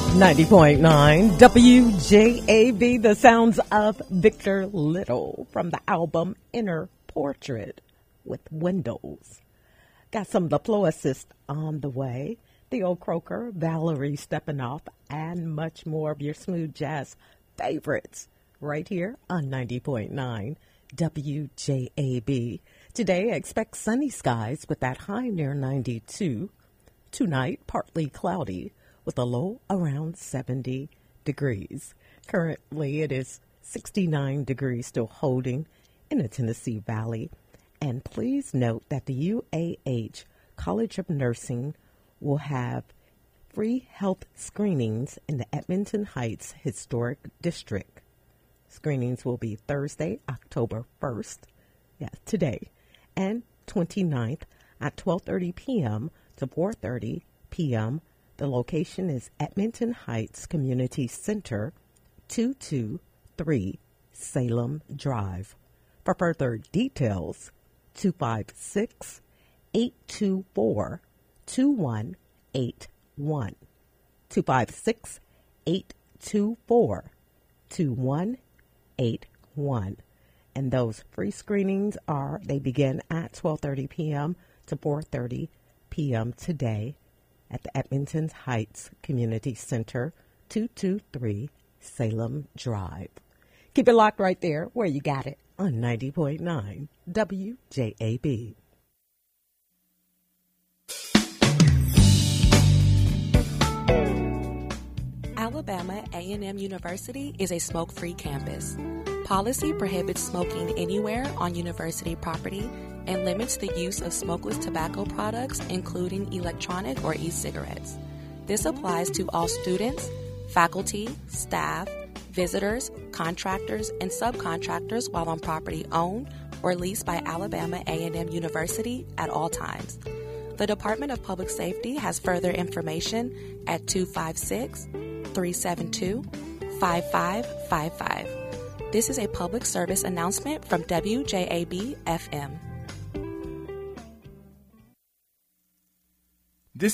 90.9 WJAB, the sounds of Victor Little from the album Inner Portrait with Windows. Got some of the flow assist on the way. Theo Croker, Valerie Stepanoff, and much more of your smooth jazz favorites right here on 90.9 WJAB. Today, expect sunny skies with that high near 92. Tonight, partly cloudy with a low around 70 degrees. Currently, it is 69 degrees still holding in the Tennessee Valley. And please note that the UAH College of Nursing will have free health screenings in the Edmonton Heights Historic District. Screenings will be Thursday, October 1st, today, and 29th at 12:30 p.m. to 4:30 p.m. The location is Edmonton Heights Community Center, 223 Salem Drive. For further details, 256-824-2181. 256-824-2181. And those free screenings they begin at 12:30 p.m. to 4:30 p.m. today at the Edmonton Heights Community Center, 223 Salem Drive. Keep it locked right there where you got it on 90.9 WJAB. Alabama A&M University is a smoke-free campus. Policy prohibits smoking anywhere on university property and limits the use of smokeless tobacco products, including electronic or e-cigarettes. This applies to all students, faculty, staff, visitors, contractors, and subcontractors while on property owned or leased by Alabama A&M University at all times. The Department of Public Safety has further information at 256-372-5555. This is a public service announcement from WJAB-FM.